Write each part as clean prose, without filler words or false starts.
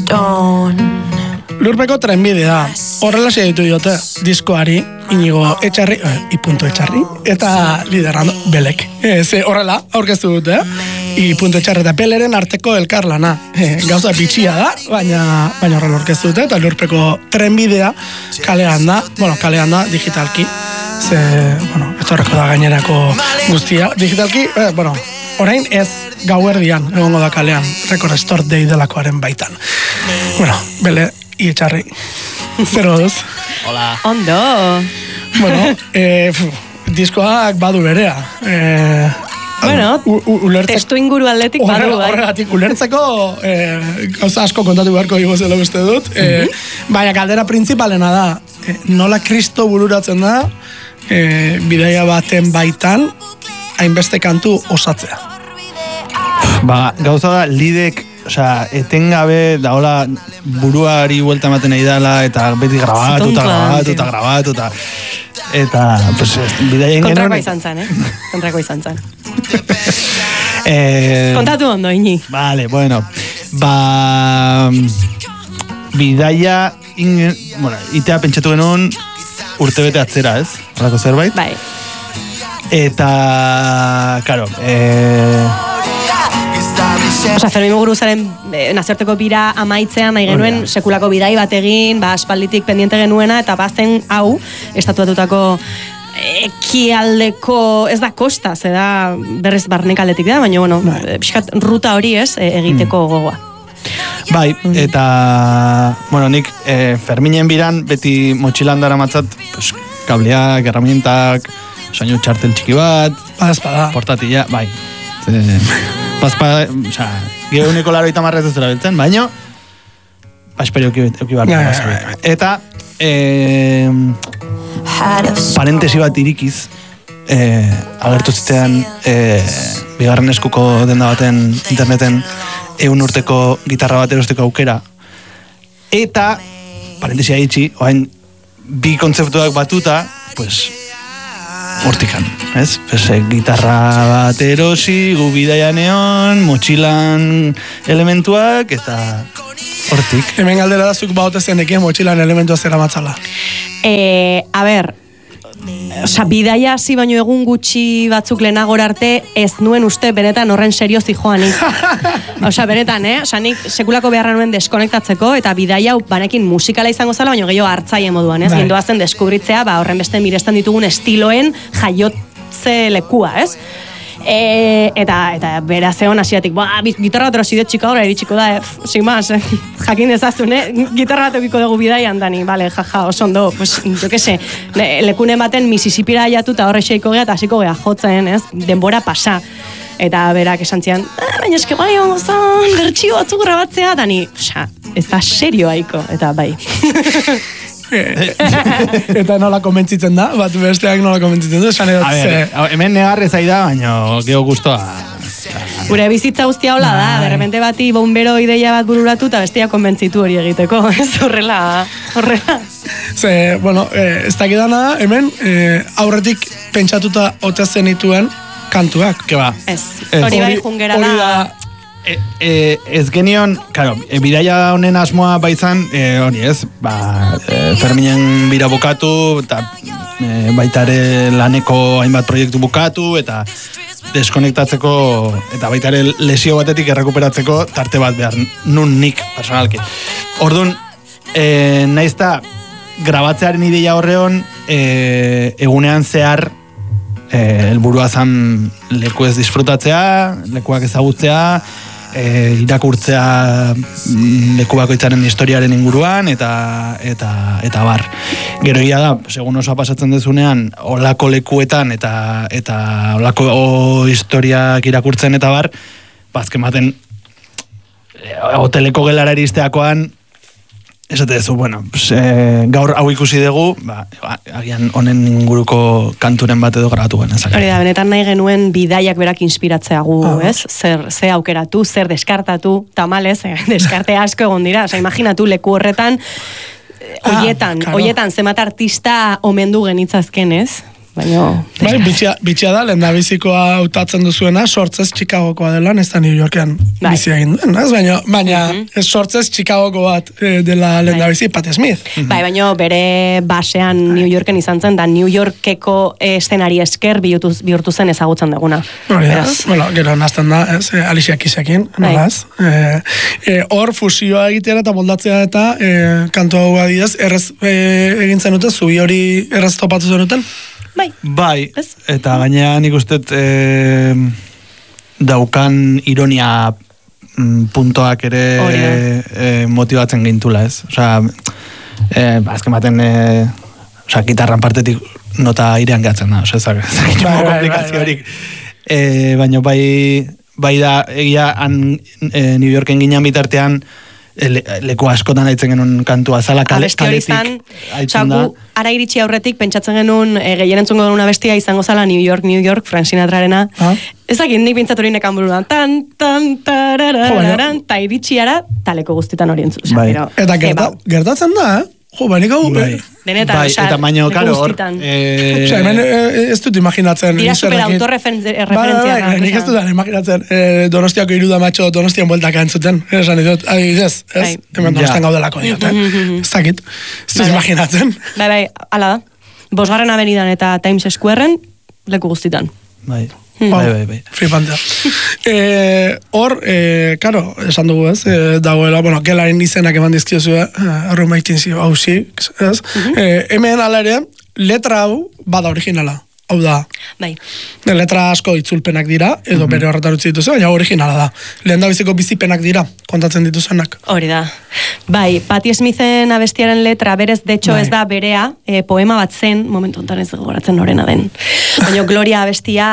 Lurpeko trenbidea, horrela ditu diote, diskoari, Inigo Etxarri, I.Etxarri, eta liderando Belek. Horrela, aurkeztu dute, I.Etxarri eta Beleren arteko elkarlana. Gauza bitxia da, baina horrela aurkeztu dute, eta Lurpeko trenbidea kalean da digitalki. Ez horreko da gainerako guztia. Digitalki, orain ez gauerdian egongo da kalean, Record Store Day delakoaren baitan. Bele, Etxarri. Zer moduz? Hola. Ondo. Diskoak badu berea. Testu inguru atletik badu. Horregatik, ulertzeko gauza asko kontatu beharko igozela uste dut. Baina kaldera printzipalena da, nola Kristo bururatzen da, bidaia baten baitan, hainbeste kantu osatzea. Gauza da, lidek, etengabe, da hola, buruari buelta ematen nahi dela, eta beti grabatu, eta, bidaien genuen... Kontrakoa izan zan, Kontatu ondo, Ini. Vale, bidaia, itea pentsatu genuen urtebete atzera, ez? Horako zerbait? Bai. Eta, karo, Fermin Muguruzaren nazioarteko bira amaitzean nahi genuen sekulako bidai bat egin, aspalditik pendiente genuena, eta bazen hau, estatuatutako ekialdeko, ez da kosta, ze da berriz barnek aldetik da, baina, pixkat ruta hori ez, egiteko gogoa. Bai, eta, nik Ferminen biran beti motxilan dara matzat, kableak, herramientak, soinu txartel txiki bat, portatila, bai. Geuneko laro itamarrez ez dira biltzen, baina espero euki barra. Eta parentesi bat irikiz agertu zitean bigarren eskuko denda baten interneten 100 urteko gitarra bat erosteko aukera, eta parentesia itxi, oain bi kontzeptuak batuta, hortikan, ez? Gitarra bat erosi, gu bidaia neon, motxilan elementuak, eta hortik. Hemen galdera da zuk baute zenekien motxilan elementua zera matzala. Bidaia hasi baino egun gutxi batzuk lehenagora arte ez nuen uste benetan horren serio zijoanik. Benetan, nik sekulako beharra nuen deskonektatzeko, eta bidaia banekin musikala izango zala, baino gehiago hartzaile moduan, ez? Gindoazen deskubritzea, horren beste miresten ditugun estiloen jaiotze lekua, ez? Eta bera zeon hasiatik, gitarra bat eroside txika hori iritsiko da, sin más, jakin dezazun, gitarra bat eukiko dugu bidaian dani, vale, jaja, oso ondo, jo que se, lekunen baten Mississippira jatu eta horre xeiko gea eta hasiko gea jotzen, ez, denbora pasa. Eta berak esan zian, baina eske bai ongozan, bertxio batzuk grabatzea, dani, ez da serio haiko, eta bai. Eta nola konbentzitzen da? Bat besteak nola konbentzitzen du? Hemen negarrez aida, baina geho guztua. Gure bizitza guztia hola da, derrepente bati bombero ideia bat bururatu eta bestia konbentzitu hori egiteko, ez horrela. Ez dakidana, hemen aurretik pentsatuta ote zenituen kantuak. Ez, hori bai jungera da. Ez genion, bidaia honen asmoa baizan, hori ez, Ferminen bira bukatu, eta baitare laneko hainbat proiektu bukatu, eta deskonektatzeko, eta baitare lesio batetik errekuperatzeko tarte bat behar, nun nik, personalki. Orduan, naizta, grabatzearen ideia horreon, egunean zehar, helburua zan leku ez disfrutatzea, lekuak ezagutzea, irakurtzea leku bakoitzaren historiaren inguruan, eta bar. Gero ia da, segun oso pasatzen dezunean, olako lekuetan eta olako historiak irakurtzen eta bar, bazken baten hoteleko gelara iristeakoan, esate dezu, gaur hau ikusi dugu, agian honen inguruko kanturen bat edo grabatu genezak. Hori da, benetan nahi genuen bidaiak berak inspiratzea gu, ez? Zer aukeratu, zer deskartatu, tamalez, deskarte asko egon dira, imaginatu leku horretan, hoietan, zemat artista omendu genitzazken, ez? baina... Bai, bitxia da, lehen da bizikoa hautatzen duzuena, sortzez Chicagokoa dela, ez da New Yorkean bizi egin duen, ez? Baina sortzez Chicagoko bat dela lehen da bizi, Pat Smith. Bai, baina bere basean New Yorken izan zen, da New Yorkeko eszenari esker bihurtu zen ezagutzen duguna. Bueno, gero nazten da, ez, Alicia Keysekin, nolaz? Hor fusioa egitea eta moldatzea eta kantu hau adidez, errez egin zenuten, zubi hori errez topatu zenuten? Bai, eta gaina nik uste daukan ironia puntoak ere motibatzen gintula, ez? Osea, azken baten gitarran partetik nota airean gatzen da, osea, ez komplikaziorik. Baina bai da, egia New Yorken ginen bitartean, leku askotan aitzen genuen kantua zala kaletik aitzen da. Ara iritsi aurretik pentsatzen genuen gehien entzungo genuen abestia izango zala New York, Frank Sinatrarena. Ez dakit nik bintzat hori nekan buruan. Tan, tararararan, ta iritsiara taleko guztietan hori entzun. Eta gertatzen da, Jo, baina gau... Denetan, eta baino, karo, hor... hemen ez dut imaginatzen... Dira super autorreferentzia. Nik ez dut imaginatzen Donostiako iruda matxo Donostian bueltaka entzuten. Esan idut, adibidez, ez? Hemen Donostian gaudelako diot, ez dakit. Ez dut imaginatzen. Bai, ala da. 5. Avenidan eta Times Squaren leku guztitan. Bai. Flipantea. Hor, karo, esan dugu ez, dagoela, bueno, gelaren izenak eman dizkiozu, Rumaitin zio, hausi, ez? Hemen ala ere, letra hau bada originala. Hau da. Bai. Letra asko itzulpenak dira, edo bere horretar utzi dituzu, baina originala da. Lehen da biziko bizipenak dira, kontatzen dituzenak. Hori da. Bai, Patti Smithen abestiaren letra berez, de hecho ez da berea, poema bat zen, momentu honetan ez gogoratzen norena den. Baina Gloria abestia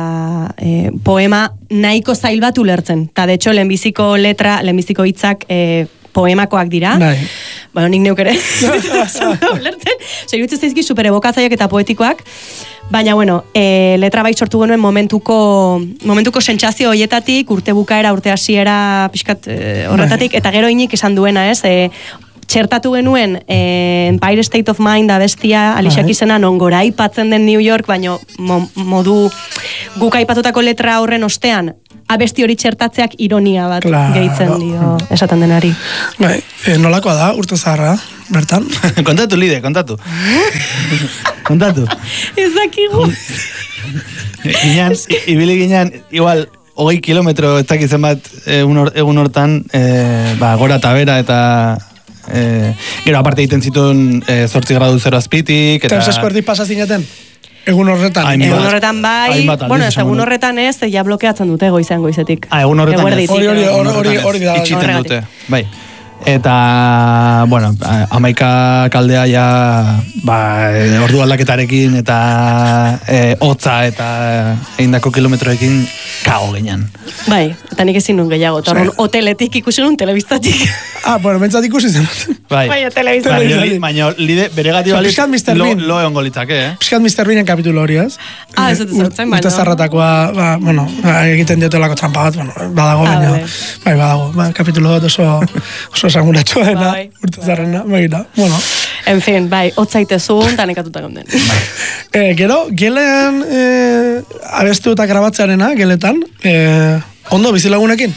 poema nahiko zail bat ulertzen. Ta de hecho lehenbiziko hitzak poemakoak dira. Bueno, nik neuk ere. Ulertzen. Zeriutzen zaizki super evokatzaiak eta poetikoak. Baina, bueno, letra bai sortu genuen momentuko sentsazio hoietatik, urte bukaera, urte hasiera pixkat horretatik, eta gero inik esan duena, ez? Txertatu genuen Empire State of Mind abestia, Alicia Keysena non gora aipatzen den New York, baina modu guk aipatutako letra horren ostean, abesti hori txertatzeak ironia bat gehitzen dio esaten denari. Bai, nolakoa da, urte zaharra, bertan? Kontatu, Lide, kontatu. Kontatu. Ez dakigu. Ibili ginean, igual, 20 kilometro ez dakitzen bat egun hortan, gora eta bera eta... gero aparte egiten zituen 8 gradu 0 azpitik eta... Eta eskuerdi pasa zineten? Egun horretan? Egun horretan bai, bueno, ez egun horretan ez, ja blokeatzen dute goizetik. Egun horretan ez. Hori da. Itxiten dute, bai. Eta, bueno, 11 kaldea ja, ordu aldaketarekin eta hotza eta egindako kilometroekin kago ginen. Bai, eta nik ezin nun gehiago, eta hoteletik ikusi nun telebistatik. Bueno, bentsat ikusi zen. Bai, telebistatik. Baina, Lide, bere gati baliz, lo egon golitzake, Piskat Mr. Beanen kapitulo hori, ez? Ez dut zautzen, baina. Urte zarratakoa, bueno, egiten diotelako trampa bat, bueno, badago, baina, bai, badago, kapitulo bat oso esanguratxoena, urte zarrena, begira, bueno. En fin, bai, hotzaitezun, eta nekatuta gonden. Gero, gelean abestu eta grabatzearena, geletan, ondo bizilagunekin?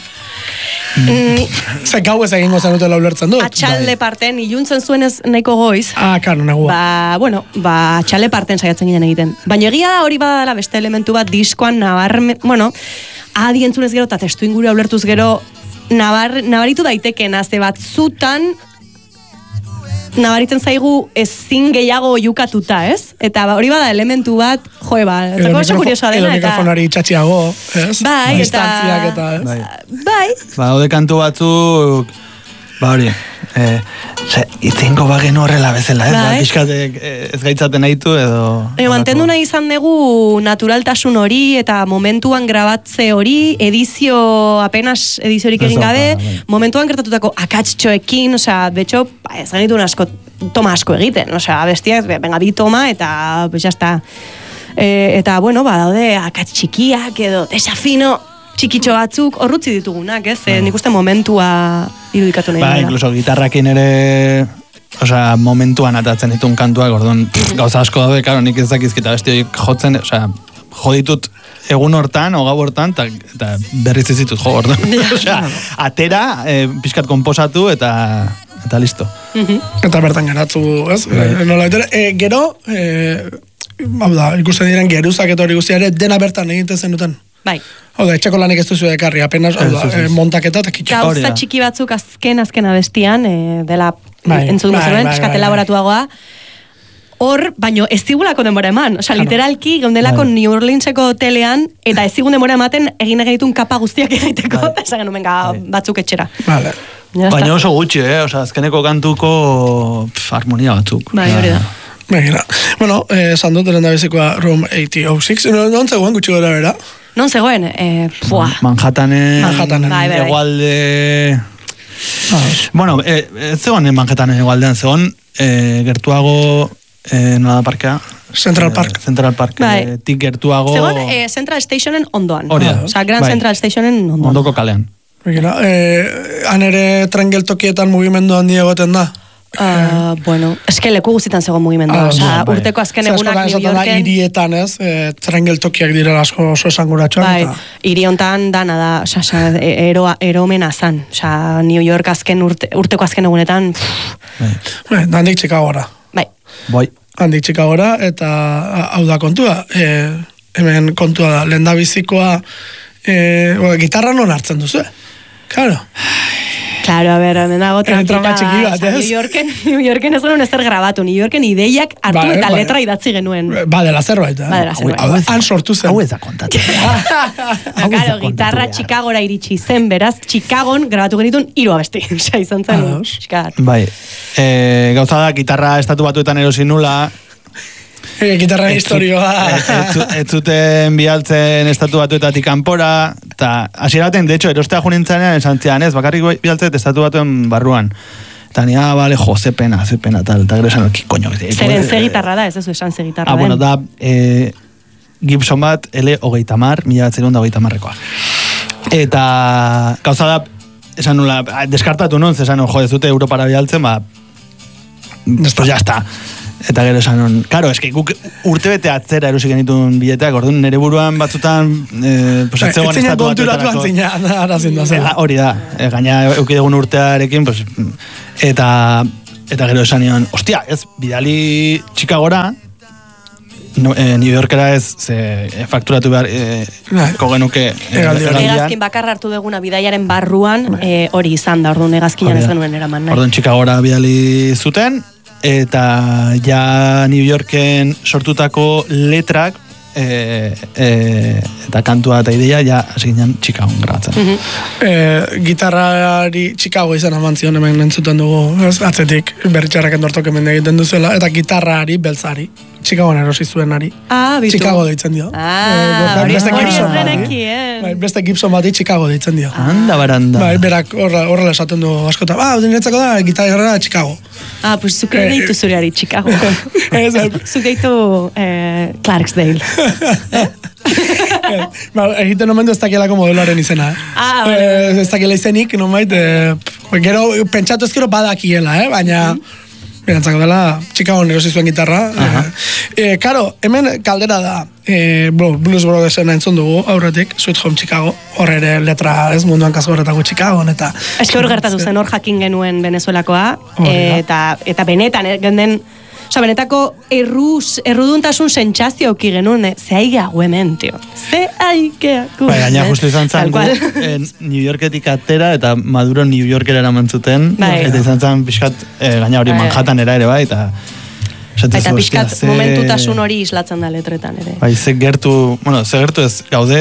Gau ez egingo zenutela ulertzen dut. Atxalde parten, iluntzen zuenez nahiko goiz. Karo, negua. Atxalde parten saiatzen ginen egiten. Baina egia da hori badala beste elementu bat diskoan adi entzunez gero eta testu ingurua ulertuz gero nabaritu daitekena, ze batzutan nabaritzen zaigu ezin gehiago jukatuta, ez? Eta hori bada elementu bat, eta oso kuriosoa dena. Edo mikrofonari txatxiago, ez? Bai, distantziak eta, ez? Bai. Haude kantu batzuk, hori, itzinko bagen horrela bezala, ez? Piskat ez gaitzaten nahitu edo... Mantendu nahi izan dugu naturaltasun hori eta momentuan grabatze hori, apenas ediziorik egin gabe, momentuan gertatutako akatsitxoekin, de hecho, ez genitu toma asko egiten, bestiak, venga, bi toma eta, pues, jazta. Eta, bueno, daude akats txikiak edo desafino txikitxo batzuk horrutzi ditugunak, ez? Nik uste momentua irudikatu nahi. Incluso gitarrakin ere osea, momentuan atatzen ditun kantuak, orduan, gauza asko daude, karo, nik ez dakizkita beste horiek jotzen, osea, joditut egun hortan, o gau hortan, eta berriz ez ditut jo, orduan. Osea, atera, pixkat konposatu, eta listo. Eta bertan geratu, ez? Nola, gero, hau da, ikusten diren geruzak eta hori guztiare, dena bertan egiten zenuten. Bai. Hau da, etxeko lanik ez duzu ekarri, apenas, hau da, montaketa eta kitxo. Gauza txiki batzuk azken abestian, dela entzudungo zenuen, piskat elaboratuagoa, hor, baino ez zigulako denbora eman. Osa, literalki, geundelako New Orleanseko hotelean, eta ez zigun denbora ematen, egin egitun kapa guztiak egiteko, eta esagen numenga batzuk etxera. Vale. Baina oso gutxi, Osa, azkeneko kantuko harmonia batzuk. Bai, hori da. Begira. Bueno, esan dut, delen da bezikoa Room 8006, non zegoen gutxi gora bera? Non zegoen, Manhattanen, bai. egualde... Bueno, ez zegoen Manhattanen egualdean, zegoen gertuago, nola da parkea? Central Park. Central Park, tik gertuago... Zegoen Central Stationen ondoan. Hori da. Osa, Grand Central Stationen ondoan. Ondoko kalean. Begira, han ere tren geltokietan mugimendu handi egoten da? Bueno, eske leku guztietan zegoen mugimendu. Urteko azken egunak New Yorken... Hirietan, ez? Tren geltokiak direla asko oso esanguratxoak. Bai, hiri hontan dana da, eromena zan. New York urteko azken egunetan... Bai, handik Chicagora. Bai. Handik Chicagora, eta hau da kontua. Hemen kontua da, lehendabizikoa gitarra non hartzen duzu, Claro. Claro, a ver, hemen dago trama txiki bat, ez? New Yorken ez genuen ezer grabatu, New Yorken ideiak hartu eta letra idatzi genuen. Badela zerbait, Han sortu zen. Hau ez da kontatu. Claro, gitarra Chicagora iritsi zen, beraz, Chicagon grabatu genitun 3 abesti. Osa, izan zen. Bai, gauza da, gitarra estatu batuetan erosi nula, gitarra historioa. Ez zuten bialtzen estatu batuetatik kanpora, eta hasieraten, de hecho, erostea junintzanean esan zian, ez, bakarrik bialtzet estatu batuen barruan. Eta nia, bale, ze pena, tal, eta gero esan, koño. Zeren ze gitarra da, ez ez esan ze gitarra den. Bueno, da, Gibson bat, L80, 1980-koa. Eta, gauza da, esan nula, deskartatu non, esan, ez dute Europara bialtzen, pues ya está. Eta gero esan hon, karo, eski guk urtebete atzera erosi genitun bileteak, orduan nire buruan batzutan etzegoan estatu batuetarako. Hori da, gaina eukidegun urtearekin, eta gero esan nion, ostia, ez, bidali Chicagora, New Yorkera ez fakturatu behar kogenuke egazkin bakarra hartu duguna bidaiaren barruan hori izan da, orduan egazkinan ez genuen eraman nahi. Orduan Chicagora bidali zuten, eta ja New Yorken sortutako letrak eta kantua eta ideia ja hasi ginen Chicagon grabatzen. Gitarrari Chicago izan amantzion hemen entzuten dugu, atzetik berritxarrak endortok hemen egiten duzuela, eta gitarrari beltzari Chicagoan erosi zuenari. Chicago deitzen dio. Beste Gibson bati Chicago deitzen dio. Anda baranda. Berak horrela esaten du askota. Dinetzako da, gitarra Chicago. Pues zuk deitu zureari Chicago. Zuk deitu Clarksdale. Egiten omen du ez dakielako modeloaren izena. Ez dakiela izenik, nomait, gero, pentsatu ezkero badakiela, baina... Berantzako dela, Chicagoan erosi zuen gitarra. Karo, hemen kaldera da, Blues Brothersen entzun dugu, aurretik, Sweet Home Chicago, hor ere letra ez munduan kasu horretako Chicagoan, eta... Eske hor gertatu zen, hor jakin genuen Venezuelakoa, eta benetan, genden, benetako erruduntasun sentsazio auki genuen, ze aigea hemen, tio. Ze aigea gu. Gaina justu izan zan New Yorketik atera eta Maduro New Yorkera eramantzuten, eta izan zan pixkat gaina hori Manhattanera ere bai, eta pixkat momentutasun hori islatzen da letretan ere. Bai, ze gertu ez gaude,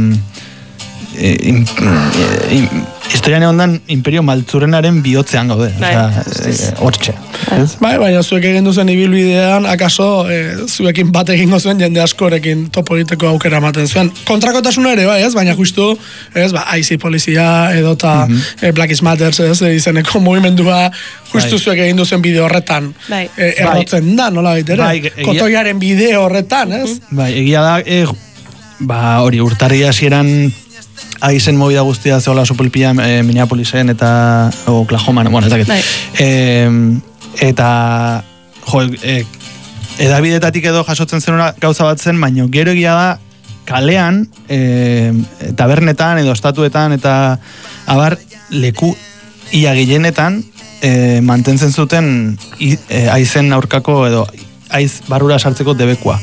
historian egondan Imperio Maltzurrenaren bihotzean gaude. Hortxe. Baina zuek egin duzen ibilbidean, akaso zuekin bat egingo zuen jende askorekin topo egiteko aukera ematen zuen. Kontrakotasuna ere, bai, ez? Baina justu, ez, IC polizia edota Black is Matters, ez, izeneko mugimendua justu zuek egin duzen bideo horretan errotzen da, nola baitere? Kotoiaren bideo horretan, ez? Bai, egia da, hori, urtarri hasieran aizen movida guztia zehola supulpia Minneapolisen eta Oklahoman, bueno, ez dakit. Eta, edabidetatik edo jasotzen zenura gauza bat zen, baino gero egia da, kalean, tabernetan edo estatuetan eta abar leku ia gehienetan mantentzen zuten aizen aurkako edo aiz barrura sartzeko debekua.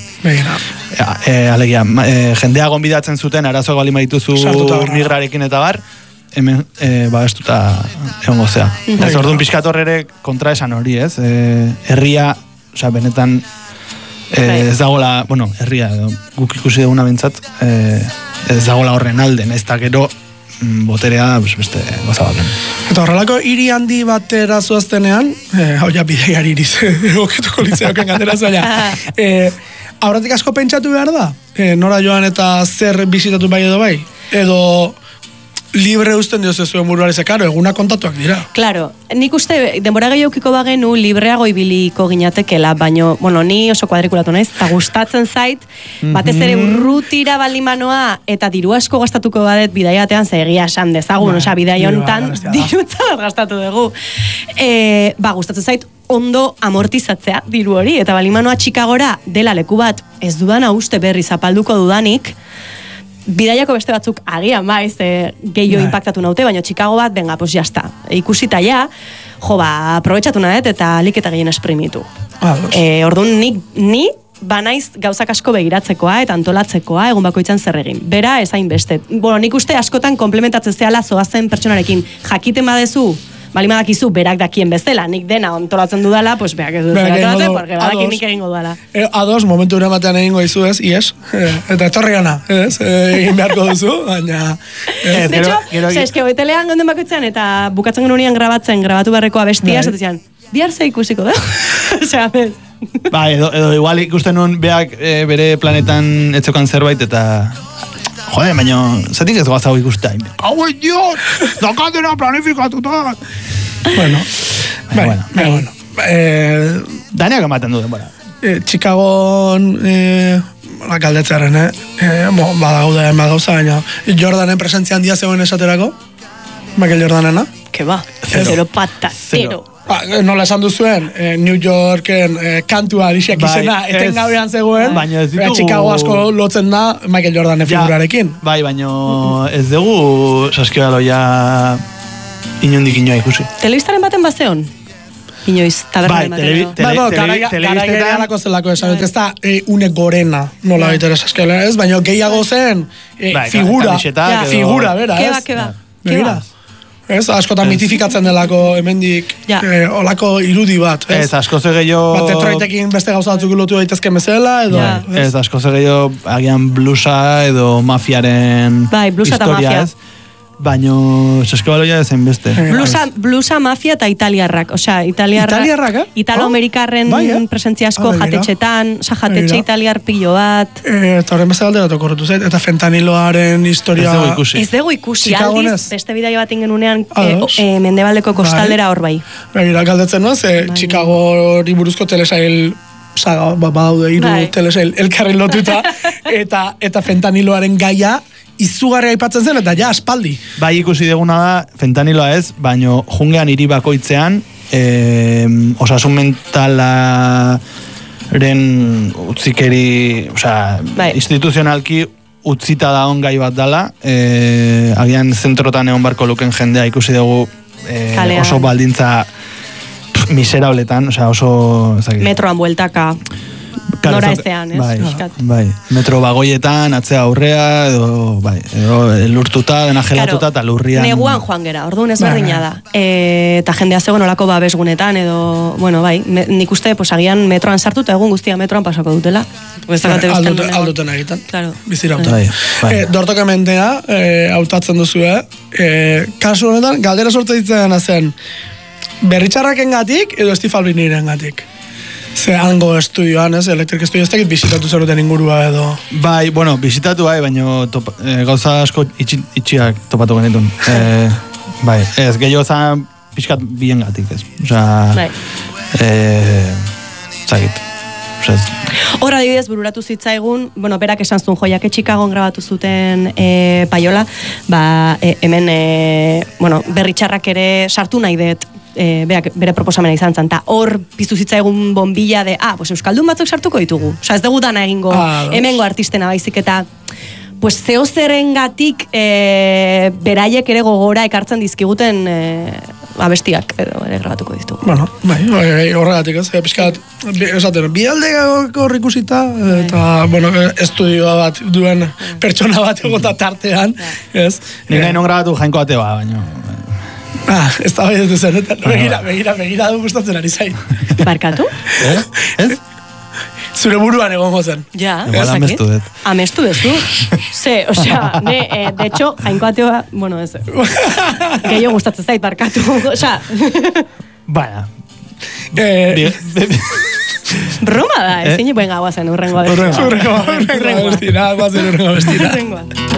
Alegia, jendea gonbidatzen zuten, arazoak bali maituzu migrarekin eta bar, hemen babestuta egon gozea. Ez orduan pixkator ere kontra esan hori, ez? Herria, osea, benetan ez dagoela, bueno, herria, guk ikusi duguna bintzat, ez dagoela horren alden, ez da gero boterea beste goza baten. Eta horrelako hiri handi batera zoaztenean, hau ja bideiari iriz, egoketuko litzeoken gandera zaila. Aurretik asko pentsatu behar da? Nora joan eta zer bizitatu bai edo bai? Edo libre usten dioz zuen buruari zekaro, eguna kontatuak dira. Claro, nik uste denbora gehiaukiko bagenu libreago ibiliko ginatekela, baino, bueno, ni oso kuadrikulatu naiz, eta gustatzen zait, batez ere urrutira balimanoa eta diru asko gastatuko badet bidaia batean egia esan dezagun, osea, bidaia hontan dirutza bat gastatu dugu. Gustatzen zait, ondo amortizatzea diru hori, eta balimanoa Chicagora dela leku bat ez dudana uste berri zapalduko dudanik, bidaiako beste batzuk agian baiz gehiago impactatu naute, baina Chicago bat, venga, pues jazta. Ikusita ja, aprobetxatu nahet eta alik eta gehien esprimitu. Orduan, ni banaiz gauzak asko begiratzekoa eta antolatzekoa egun bakoitzan zer egin. Bera, ezain beste. Bueno, nik uste askotan komplementatzen zehala zoazen pertsonarekin. Jakiten badezu, balimadakizu berak dakien bezala, nik dena ontolatzen dudala, pues berak ez dut antolatzen, porque badakin nik egingo dudala. Ados, momentu ere batean egingo izu ez, ies, eta etorri gana, ez, egin beharko duzu, baina... De hecho, eske hoetelean gonden bakoitzean, eta bukatzen genuen grabatu beharreko abestia, zatezian, bihar ze ikusiko da? Osea, bez. Ba, edo igual ikusten nuen beak bere planetan etzekoan zerbait, eta... Joder, baina, zatik ez gozago ikusta. Hau Dios, dakatena planifikatuta. Bueno. Daneak ematen du denbora. Chicagon galdetzearen, badauza, baina Jordanen presentzia handia zegoen esaterako? Michael Jordanena? Que ba, zero patatero. Nola esan duzuen, New Yorken kantua dixak izena, eten gabean zegoen, Chicago asko lotzen da Michael Jordanen figurarekin. Bai, baina ez dugu saskibaloia inondik inoa ikusi. Telebistaren baten bazeon? Inoiz, tabernan baten. Telebiztetan zelako esan, ez da une gorena, nola baitere saskibaloia ez, baina gehiago zen figura, bera, ez? Keba. Ez, askotan mitifikatzen delako hemendik olako irudi bat, ez? Ez, asko ze gehiago... Detroitekin beste gauza batzuk lotu daitezke bezala, edo... Ez, asko ze gehiago agian blusa edo mafiaren blusa eta mafia. Baina saskibaloia ezen beste. Blusa, mafia eta italiarrak. Osea, italiarrak, italo-amerikarren presentzia asko jatetxetan, jatetxe italiar pilo bat. Eta horren beste galdera tokorretu zait, eta fentaniloaren historia... Ez dugu ikusi, aldiz, beste bidai bat ingenunean mendebaldeko kostaldera hor bai. Begira, galdetzen noz, Chicago hori buruzko telesail saga, badaude hiru telesail elkarren lotuta, eta fentaniloaren gaia izugarri aipatzen zen, eta ja, aspaldi. Bai ikusi deguna da, fentaniloa ez, baino jungean hiri bakoitzean, osasun mentalaren utzikeri, instituzionalki utzita da gai bat dala, agian zentrotan egon barko luken jendea ikusi dugu oso baldintza miserabletan, oso... Metroan bueltaka... Nora ezean, ez? Bai, metro bagoietan, atzea aurrea, edo lurtuta, dena gelatuta, eta lurrian... Neguan joan gera, orduan ezberdina da. Eta jendea zegoen olako babesgunetan, edo, bueno, bai, nik uste, agian metroan sartuta, egun guztia metroan pasako dutela. Alduten egiten, bizirauta. Dortoke mentea, hautatzen duzu, kasu honetan, galdera sortze ditzen zen, berritxarraken gatik, edo estifalbiniren gatik? Ze hango estudioan, ez, elektrik estudioa, ez tekit bizitatu zeruten ingurua edo... Bai, bueno, bizitatu baina gauza asko itxiak topatu genitun. Bai, ez, gehiago zan pixkat bien gatik, ez. Osa, zagit. Hor adibidez bururatu zitzaigun, bueno, berak esan zuen joiak Chicagoan grabatu zuten paiola, hemen, bueno, berritxarrak ere sartu nahi dut beak bere proposamena izan zen, eta hor piztu zitzaigun bombilla de, pues euskaldun batzuk sartuko ditugu. Osa, ez dugu dana egingo hemengo artistena baizik eta pues zeozerengatik beraiek ere gogora ekartzen dizkiguten abestiak edo ere grabatuko ditugu. Bueno, bai, horregatik ez, pixkat, esaten, bi alde hor ikusita, eta, bueno, estudioa bat duen pertsona bat egota tartean, ez? Nik nahi non grabatu Jainko Ateba, baina... Ez da bai dut zen, begira du gustatzen ari zain. Barkatu? Ez? Zure buruan egongo zen. Ja, igual amestu dut. Amestu dezu. Ze, osea, de hecho, Jainko Ateba, bueno, ez. Gehiago gustatzen zait, barkatu. Osea... Baina... Broma da, ezin, venga, guazen, urrengo abestina. Urrengo abestina.